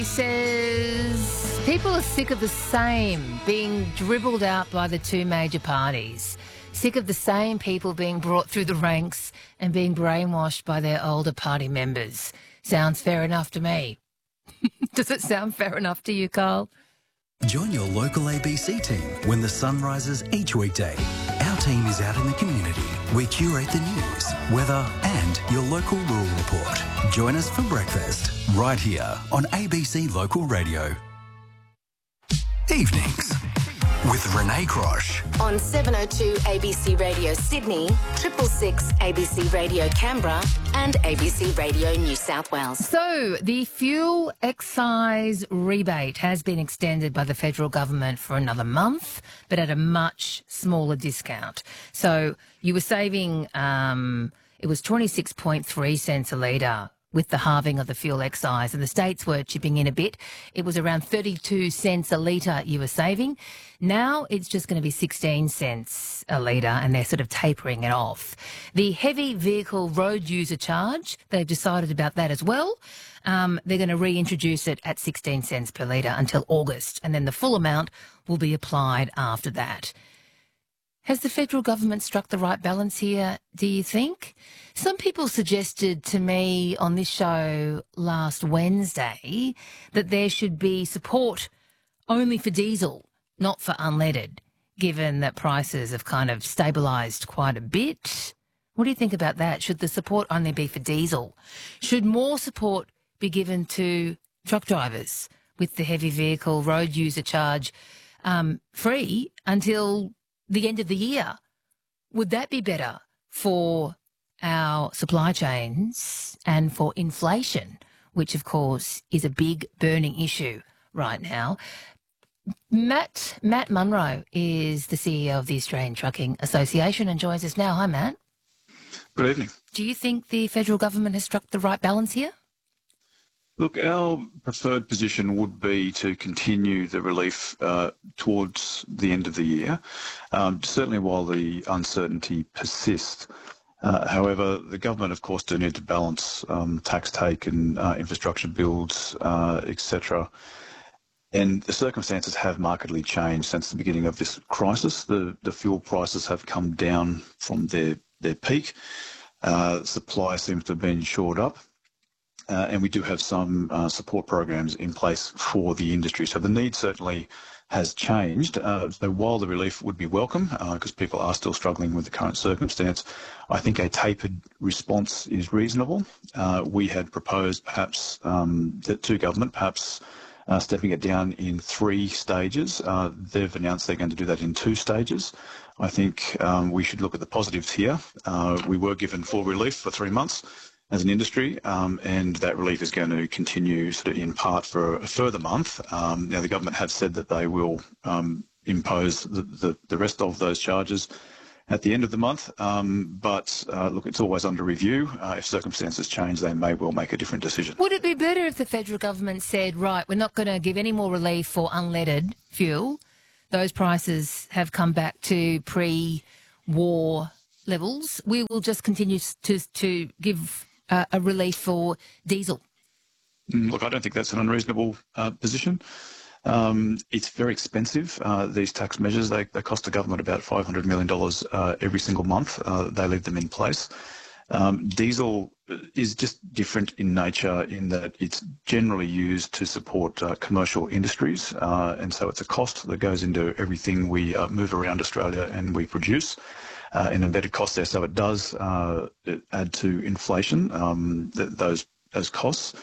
He says people are sick of the same being dribbled out by the two major parties, sick of the same people being brought through the ranks and being brainwashed by their older party members. Sounds fair enough to me. Does it sound fair enough to you, Carl? Join your local ABC team when the sun rises each weekday. Our team is out in the community. We curate the news, weather and your local rural report. Join us for breakfast right here on ABC Local Radio. Evenings with Renee Crosh. On 702 ABC Radio Sydney, 666 ABC Radio Canberra and ABC Radio New South Wales. So, the fuel excise rebate has been extended by the federal government for another month, but at a much smaller discount. So, you were saving, it was 26.3 cents a litre with the halving of the fuel excise, and the states were chipping in a bit. It was around 32 cents a litre you were saving. Now it's just going to be 16 cents a litre, and they're sort of tapering it off. The heavy vehicle road user charge, they've decided about that as well. They're going to reintroduce it at 16 cents per litre until August, and then the full amount will be applied after that. Has the federal government struck the right balance here, do you think? Some people suggested to me on this show last Wednesday that there should be support only for diesel, not for unleaded, given that prices have kind of stabilised quite a bit. What do you think about that? Should the support only be for diesel? Should more support be given to truck drivers with the heavy vehicle road user charge free until the end of the year? Would that be better for our supply chains and for inflation, which of course is a big burning issue right now? Matt Munro is the CEO of the Australian Trucking Association and joins us now. Hi, Matt. Good evening. Do you think the federal government has struck the right balance here? Look, our preferred position would be to continue the relief towards the end of the year, certainly while the uncertainty persists. However, the government, of course, do need to balance tax take and infrastructure builds, etc. And the circumstances have markedly changed since the beginning of this crisis. The fuel prices have come down from their peak. Supply seems to have been shored up. And we do have some support programs in place for the industry. So the need certainly has changed. So while the relief would be welcome, because people are still struggling with the current circumstance, I think a tapered response is reasonable. We had proposed perhaps to government, perhaps stepping it down in 3 stages. They've announced they're going to do that in 2 stages. I think we should look at the positives here. We were given full relief for 3 months as an industry, and that relief is going to continue sort of in part for a further month. Now, the government have said that they will impose the rest of those charges at the end of the month, but look, it's always under review. If circumstances change, they may well make a different decision. Would it be better if the federal government said, right, we're not going to give any more relief for unleaded fuel? Those prices have come back to pre-war levels. We will just continue to give a relief for diesel. Look, I don't think that's an unreasonable position. It's very expensive, these tax measures. They cost the government about $500 million every single month. They leave them in place. Diesel is just different in nature in that it's generally used to support commercial industries, and so it's a cost that goes into everything we move around Australia and we produce. An embedded cost there, so it does add to inflation, those costs.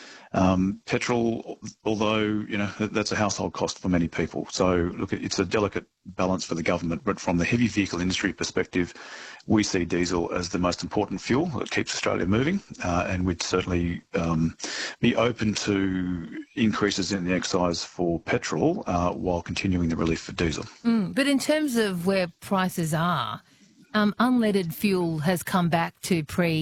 Petrol, although, that's a household cost for many people. So, look, it's a delicate balance for the government, but from the heavy vehicle industry perspective, we see diesel as the most important fuel that keeps Australia moving, and we'd certainly be open to increases in the excise for petrol while continuing the relief for diesel. But in terms of where prices are, unleaded fuel has come back to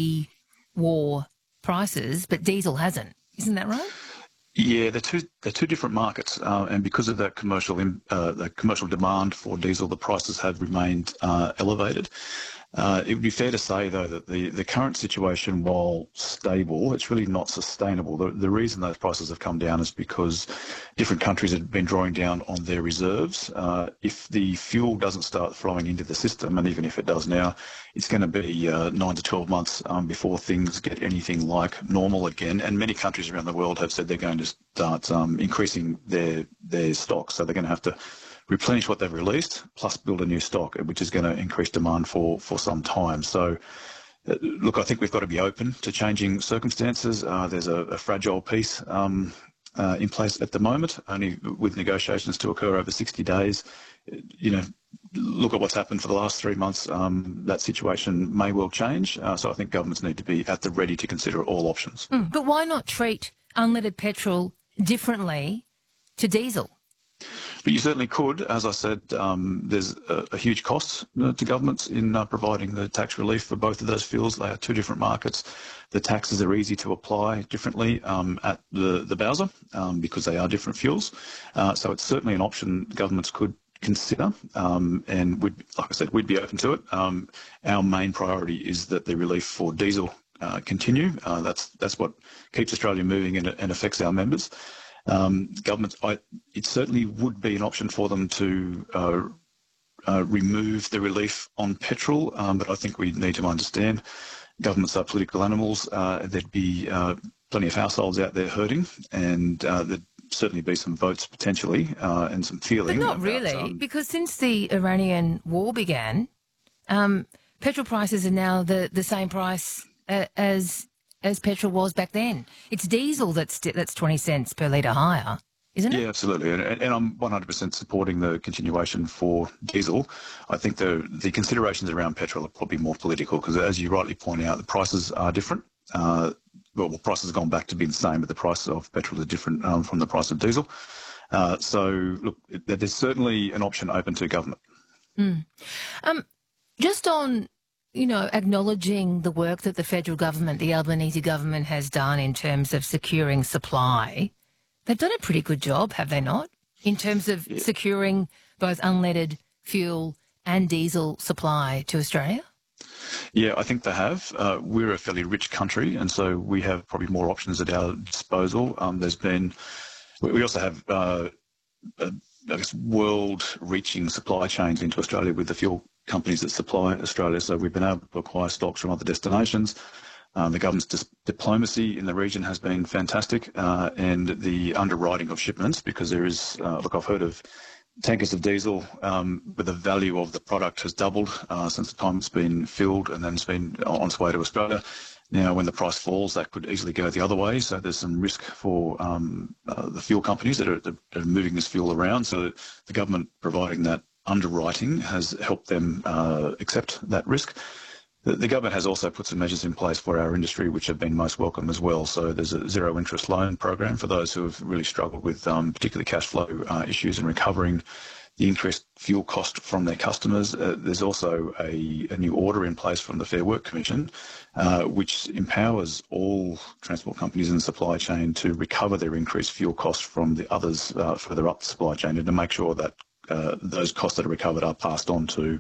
pre-war prices, but diesel hasn't. Isn't that right? Yeah, they're two different markets, and because of that commercial demand for diesel, the prices have remained elevated. It would be fair to say, though, that the current situation, while stable, it's really not sustainable. The reason those prices have come down is because different countries have been drawing down on their reserves. If the fuel doesn't start flowing into the system, and even if it does now, it's going to be 9 to 12 months before things get anything like normal again. And many countries around the world have said they're going to start increasing their stocks. So they're going to have to replenish what they've released, plus build a new stock, which is going to increase demand for some time. So, look, I think we've got to be open to changing circumstances. There's a fragile peace in place at the moment, only with negotiations to occur over 60 days. Look at what's happened for the last 3 months. That situation may well change. So I think governments need to be at the ready to consider all options. But why not treat unleaded petrol differently to diesel? But you certainly could. As I said, there's a huge cost to governments in providing the tax relief for both of those fuels. They are two different markets. The taxes are easy to apply differently at the Bowser because they are different fuels. So it's certainly an option governments could consider, and like I said, we'd be open to it. Our main priority is that the relief for diesel continue. That's what keeps Australia moving and affects our members. Governments, it certainly would be an option for them to remove the relief on petrol, but I think we need to understand governments are political animals. There'd be plenty of households out there hurting, and there'd certainly be some votes potentially and some feeling. But not really, because since the Iranian war began, petrol prices are now the same price as petrol was back then. It's diesel that's 20 cents per litre higher, isn't it? Yeah, absolutely. And I'm 100% supporting the continuation for diesel. I think the considerations around petrol are probably more political because, as you rightly point out, the prices are different. Well, prices have gone back to being the same, but the price of petrol is different from the price of diesel. So, look, there's certainly an option open to government. Just on acknowledging the work that the federal government, the Albanese government, has done in terms of securing supply, they've done a pretty good job, have they not, in terms of securing both unleaded fuel and diesel supply to Australia? Yeah, I think they have. We're a fairly rich country, and so we have probably more options at our disposal. We also have, world-reaching supply chains into Australia with the fuel companies that supply Australia. So we've been able to acquire stocks from other destinations. The government's diplomacy in the region has been fantastic, and the underwriting of shipments, because there is, I've heard of tankers of diesel where the value of the product has doubled since the time it's been filled and then it's been on its way to Australia. Now, when the price falls, that could easily go the other way. So there's some risk for the fuel companies that are moving this fuel around. So the government providing that underwriting has helped them accept that risk. The government has also put some measures in place for our industry, which have been most welcome as well. So there's a zero interest loan program for those who have really struggled with particularly cash flow issues and recovering the increased fuel cost from their customers. There's also a new order in place from the Fair Work Commission, which empowers all transport companies in the supply chain to recover their increased fuel costs from the others further up the supply chain, and to make sure that those costs that are recovered are passed on to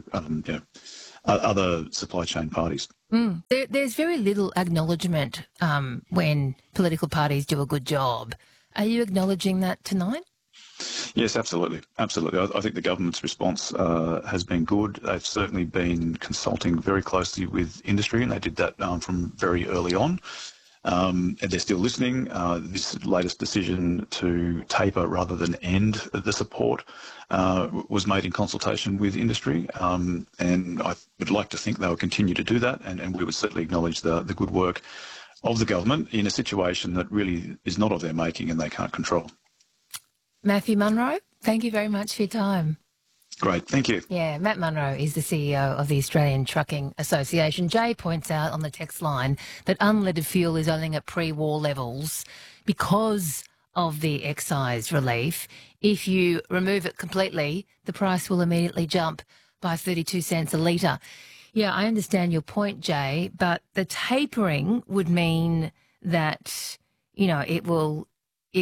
other supply chain parties. There's very little acknowledgement when political parties do a good job. Are you acknowledging that tonight? Yes, absolutely. Absolutely. I think the government's response has been good. They've certainly been consulting very closely with industry, and they did that from very early on. And they're still listening. This latest decision to taper rather than end the support was made in consultation with industry. And I would like to think they will continue to do that. And we would certainly acknowledge the good work of the government in a situation that really is not of their making and they can't control. Matthew Munro, thank you very much for your time. Great, thank you. Yeah, Matt Munro is the CEO of the Australian Trucking Association. Jay points out on the text line that unleaded fuel is only at pre-war levels because of the excise relief. If you remove it completely, the price will immediately jump by 32 cents a litre. Yeah, I understand your point, Jay, but the tapering would mean that, it will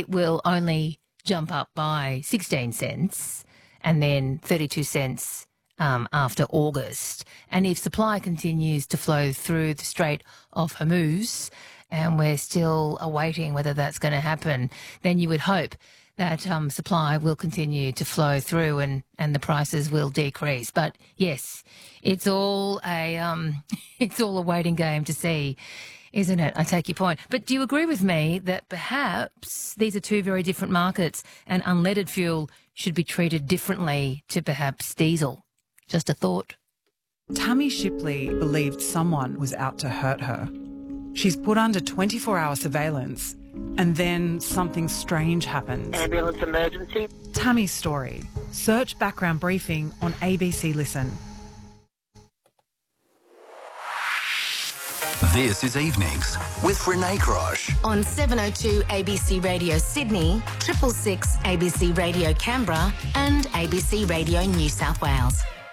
only jump up by 16 cents and then 32 cents after August. And if supply continues to flow through the Strait of Hormuz, and we're still awaiting whether that's going to happen, then you would hope that supply will continue to flow through and the prices will decrease. But yes, it's all a waiting game to see, isn't it? I take your point. But do you agree with me that perhaps these are two very different markets and unleaded fuel should be treated differently to perhaps diesel? Just a thought. Tammy Shipley believed someone was out to hurt her. She's put under 24-hour surveillance, and then something strange happens. Ambulance emergency. Tammy's story. Search Background Briefing on ABC Listen. This is Evenings with Renee Grosh. On 702 ABC Radio Sydney, 666 ABC Radio Canberra and ABC Radio New South Wales.